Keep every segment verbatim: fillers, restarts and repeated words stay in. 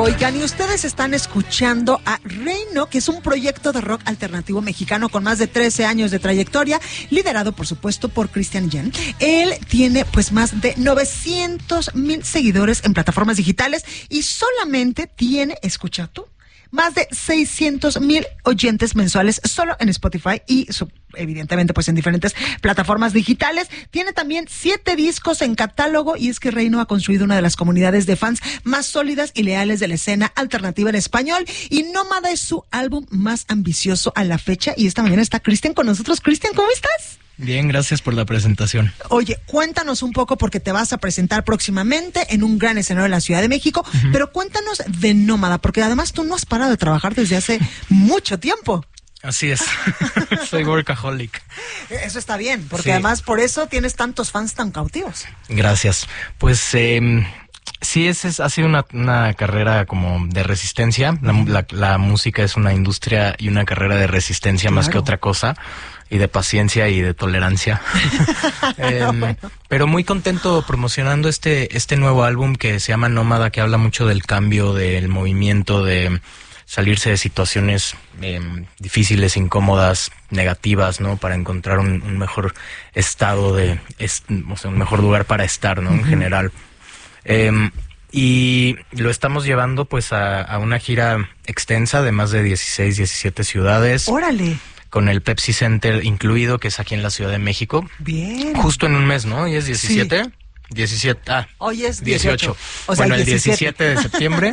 Oigan, y ustedes están escuchando a Reino, que es un proyecto de rock alternativo mexicano con más de trece años de trayectoria, liderado por supuesto por Cristian Yen. Él tiene pues más de novecientos mil seguidores en plataformas digitales y solamente tiene, escucha tú, más de seiscientos mil oyentes mensuales solo en Spotify y su, evidentemente pues en diferentes plataformas digitales. Tiene también siete discos en catálogo y es que Reino ha construido una de las comunidades de fans más sólidas y leales de la escena alternativa en español, y Nómada es su álbum más ambicioso a la fecha. Y esta mañana está Cristian con nosotros. Cristian, ¿cómo estás? Bien, gracias por la presentación. Oye, cuéntanos un poco, porque te vas a presentar próximamente en un gran escenario en la Ciudad de México, uh-huh. pero cuéntanos de Nómada, porque además tú no has parado de trabajar desde hace mucho tiempo. Así es, soy workaholic. Eso está bien, porque sí. además por eso tienes tantos fans tan cautivos. Gracias. Pues eh, sí, es, es, ha sido una, una carrera como de resistencia. La, la, la música es una industria y una carrera de resistencia, claro, más que otra cosa. Y de paciencia y de tolerancia. eh, bueno. Pero muy contento promocionando este, este nuevo álbum que se llama Nómada, que habla mucho del cambio, del movimiento, de salirse de situaciones eh, difíciles, incómodas, negativas, ¿no? Para encontrar un, un mejor estado de, es, o sea, un mejor lugar para estar, ¿no? Uh-huh. En general. Eh, y lo estamos llevando pues a, a una gira extensa de más de dieciséis, diecisiete ciudades. ¡Órale! Con el Pepsi Center incluido, que es aquí en la Ciudad de México. Bien. Justo en un mes, ¿no? Hoy es diecisiete. Sí. diecisiete. Ah, hoy es dieciocho. dieciocho. O sea, bueno, el diecisiete. diecisiete de septiembre.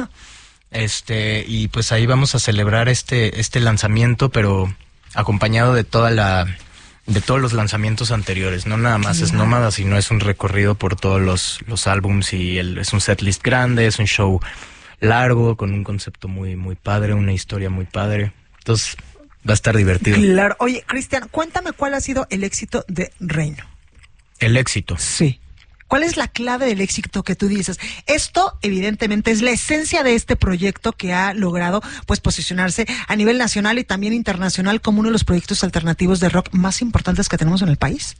Este, y pues ahí vamos a celebrar este, este lanzamiento, pero acompañado de toda la, de todos los lanzamientos anteriores. No nada más, claro, es Nómada, sino es un recorrido por todos los, los álbums, y el, es un setlist grande, es un show largo, con un concepto muy, muy padre, una historia muy padre. Entonces, va a estar divertido. Claro. Oye, Cristian, cuéntame cuál ha sido el éxito de Reino. ¿El éxito? Sí. ¿Cuál es la clave del éxito que tú dices? Esto, evidentemente, es la esencia de este proyecto que ha logrado pues posicionarse a nivel nacional y también internacional como uno de los proyectos alternativos de rock más importantes que tenemos en el país.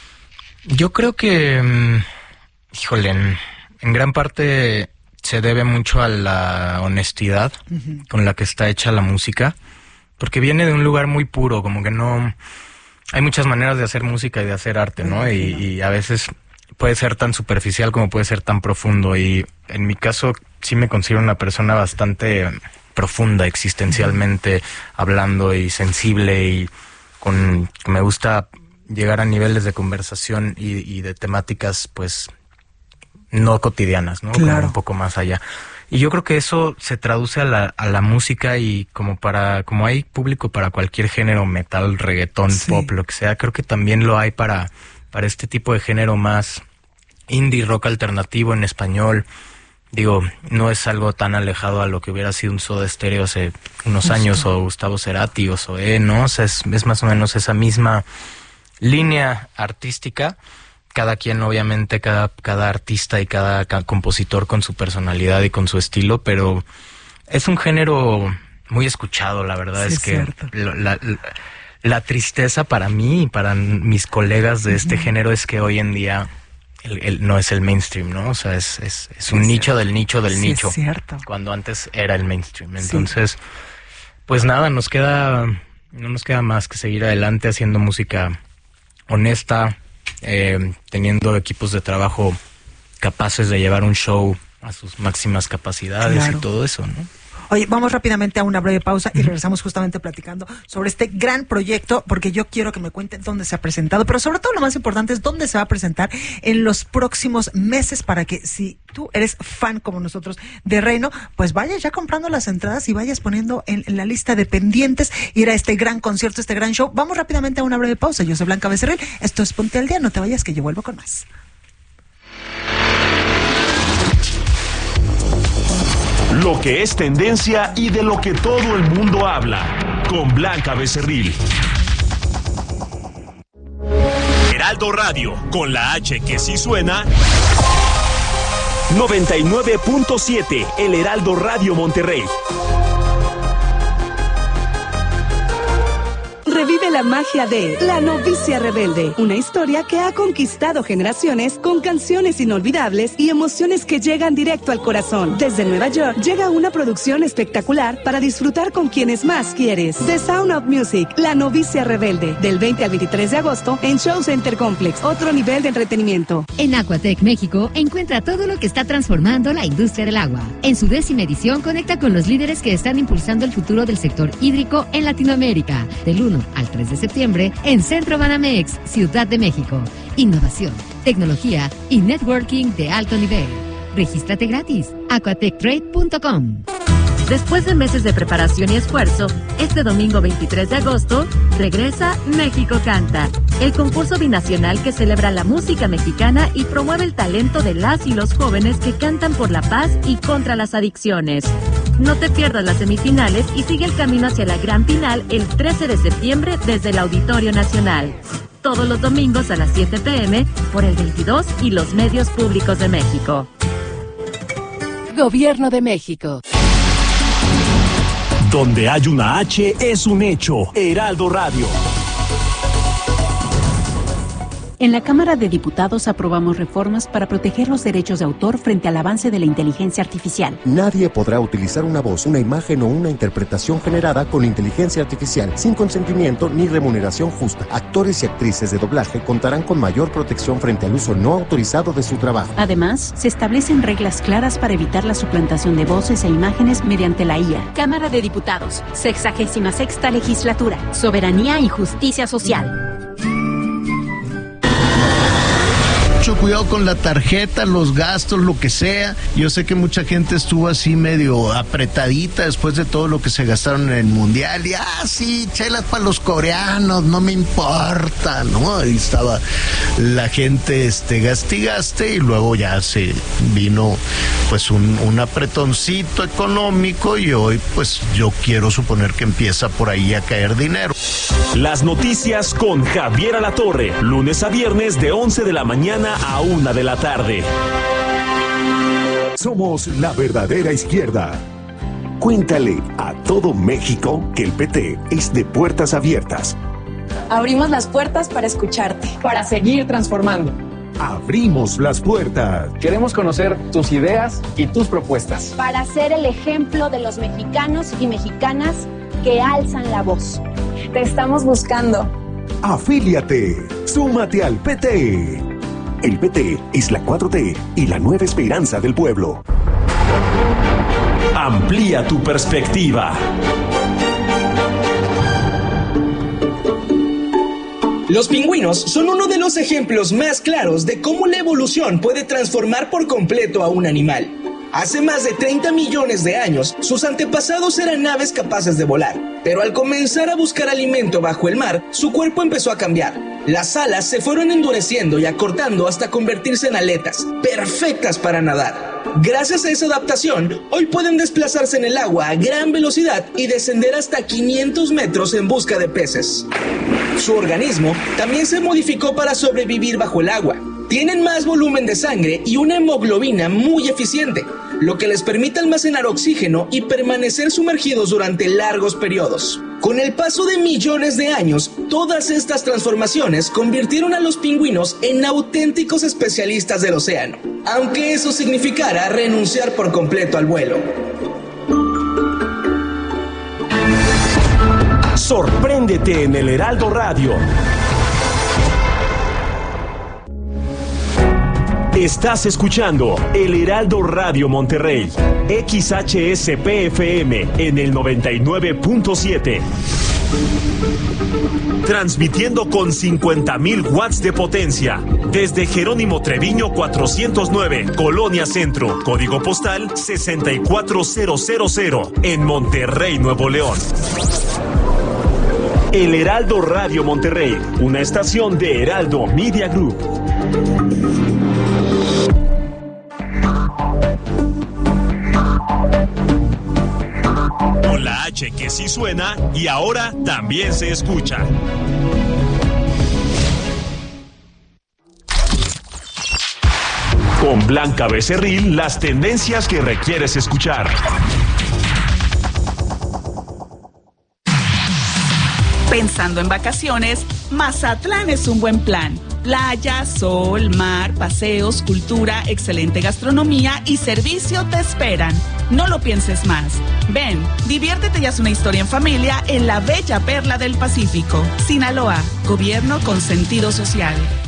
Yo creo que, híjole, en, en gran parte se debe mucho a la honestidad uh-huh. con la que está hecha la música. Porque viene de un lugar muy puro, como que no... Hay muchas maneras de hacer música y de hacer arte, ¿no? Y, y a veces puede ser tan superficial como puede ser tan profundo. Y en mi caso sí me considero una persona bastante profunda, existencialmente uh-huh. hablando, y sensible, y con me gusta llegar a niveles de conversación y, y de temáticas, pues, no cotidianas, ¿no? Claro. Como un poco más allá. Y yo creo que eso se traduce a la, a la música, y como para como hay público para cualquier género, metal, reggaetón, sí. pop, lo que sea, creo que también lo hay para, para este tipo de género más indie, rock alternativo en español. Digo, no es algo tan alejado a lo que hubiera sido un Soda Stereo hace unos Justo. años, o Gustavo Cerati, o Zoé, ¿no? O sea, es, es más o menos esa misma línea artística. Cada quien, obviamente, cada, cada artista y cada, cada compositor con su personalidad y con su estilo, pero es un género muy escuchado, la verdad. Sí, es que la, la, la tristeza para mí y para mis colegas de este uh-huh. género es que hoy en día el, el, no es el mainstream, ¿no? O sea, es, es, es sí, un es nicho cierto. del nicho del sí, nicho. Es cierto. Cuando antes era el mainstream. Entonces, sí. pues nada, nos queda, no nos queda más que seguir adelante haciendo música honesta, Eh, teniendo equipos de trabajo capaces de llevar un show a sus máximas capacidades, claro. y todo eso, ¿no? Oye, vamos rápidamente a una breve pausa y regresamos justamente platicando sobre este gran proyecto, porque yo quiero que me cuenten dónde se ha presentado, pero sobre todo lo más importante es dónde se va a presentar en los próximos meses, para que si tú eres fan como nosotros de Reino, pues vayas ya comprando las entradas y vayas poniendo en, en la lista de pendientes ir a este gran concierto, este gran show. Vamos rápidamente a una breve pausa. Yo soy Blanca Becerril, esto es Ponte al Día, no te vayas que yo vuelvo con más. Lo que es tendencia y de lo que todo el mundo habla, con Blanca Becerril. Heraldo Radio, con la H que sí suena. noventa y nueve punto siete, El Heraldo Radio Monterrey. Revive la magia de La Novicia Rebelde, una historia que ha conquistado generaciones con canciones inolvidables y emociones que llegan directo al corazón. Desde Nueva York llega una producción espectacular para disfrutar con quienes más quieres. The Sound of Music, La Novicia Rebelde, del veinte al veintitrés de agosto en Show Center Complex, otro nivel de entretenimiento. En Aquatec México encuentra todo lo que está transformando la industria del agua. En su décima edición conecta con los líderes que están impulsando el futuro del sector hídrico en Latinoamérica. Del uno al tres de septiembre en Centro Banamex, Ciudad de México. Innovación, tecnología y networking de alto nivel. Regístrate gratis. aquatec trade punto com. Después de meses de preparación y esfuerzo, este domingo veintitrés de agosto, regresa México Canta, el concurso binacional que celebra la música mexicana y promueve el talento de las y los jóvenes que cantan por la paz y contra las adicciones. No te pierdas las semifinales y sigue el camino hacia la gran final el trece de septiembre desde el Auditorio Nacional. Todos los domingos a las siete pe eme por el veintidós y los medios públicos de México. Gobierno de México. Donde hay una H es un hecho. Heraldo Radio. En la Cámara de Diputados aprobamos reformas para proteger los derechos de autor frente al avance de la inteligencia artificial. Nadie podrá utilizar una voz, una imagen o una interpretación generada con inteligencia artificial sin consentimiento ni remuneración justa. Actores y actrices de doblaje contarán con mayor protección frente al uso no autorizado de su trabajo. Además, se establecen reglas claras para evitar la suplantación de voces e imágenes mediante la I A. Cámara de Diputados, sexagésima sexta legislatura, soberanía y justicia social. Mucho cuidado con la tarjeta, los gastos, lo que sea. Yo sé que mucha gente estuvo así medio apretadita después de todo lo que se gastaron en el mundial. Y, ah, sí, chelas para los coreanos, no me importa, ¿no? Ahí estaba la gente, este, gaste y gaste, y luego ya se vino, pues, un, un apretoncito económico, y hoy, pues, yo quiero suponer que empieza por ahí a caer dinero. Las noticias con Javier Alatorre, lunes a viernes de once de la mañana a una de la tarde. Somos la verdadera izquierda. Cuéntale a todo México que el P T es de puertas abiertas. Abrimos las puertas para escucharte, para seguir transformando. Abrimos las puertas. Queremos conocer tus ideas y tus propuestas. Para ser el ejemplo de los mexicanos y mexicanas que alzan la voz. Te estamos buscando. Afíliate. Súmate al P T. El P T es la cuatro T y la nueva esperanza del pueblo. Amplía tu perspectiva. Los pingüinos son uno de los ejemplos más claros de cómo la evolución puede transformar por completo a un animal. Hace más de treinta millones de años, sus antepasados eran aves capaces de volar, pero al comenzar a buscar alimento bajo el mar, su cuerpo empezó a cambiar. Las alas se fueron endureciendo y acortando hasta convertirse en aletas, perfectas para nadar. Gracias a esa adaptación, hoy pueden desplazarse en el agua a gran velocidad y descender hasta quinientos metros en busca de peces. Su organismo también se modificó para sobrevivir bajo el agua. Tienen más volumen de sangre y una hemoglobina muy eficiente, lo que les permite almacenar oxígeno y permanecer sumergidos durante largos periodos. Con el paso de millones de años, todas estas transformaciones convirtieron a los pingüinos en auténticos especialistas del océano, aunque eso significara renunciar por completo al vuelo. Sorpréndete en el Heraldo Radio. Estás escuchando el Heraldo Radio Monterrey, X H S P F M en el noventa y nueve punto siete. Transmitiendo con cincuenta mil watts de potencia desde Jerónimo Treviño cuatrocientos nueve, Colonia Centro, código postal sesenta y cuatro mil en Monterrey, Nuevo León. El Heraldo Radio Monterrey, una estación de Heraldo Media Group. Con la H que sí suena y ahora también se escucha. Con Blanca Becerril, las tendencias que requieres escuchar. Pensando en vacaciones, Mazatlán es un buen plan. Playa, sol, mar, paseos, cultura, excelente gastronomía y servicio te esperan. No lo pienses más. Ven, diviértete y haz una historia en familia en la bella perla del Pacífico. Sinaloa, gobierno con sentido social.